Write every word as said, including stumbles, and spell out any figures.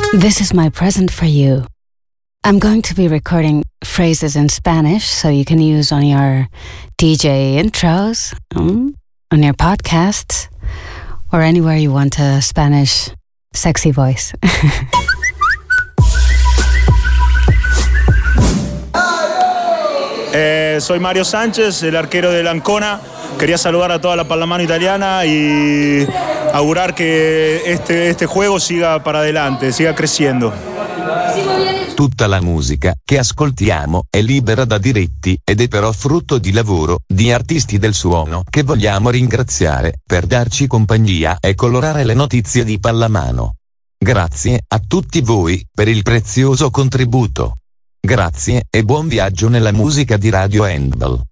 This is my present for you. I'm going to be recording phrases in Spanish so you can use on your D J intros, um, on your podcasts, or anywhere you want a Spanish sexy voice. eh, soy Mario Sánchez, el arquero del Ancona. Quería saludar a toda la pallamano italiana y augurar que este, este juego siga para adelante, siga crescendo. Tutta la musica che ascoltiamo è libera da diritti ed è però frutto di lavoro di artisti del suono che vogliamo ringraziare per darci compagnia e colorare le notizie di pallamano. Grazie a tutti voi per il prezioso contributo. Grazie e buon viaggio nella musica di Radio Handball.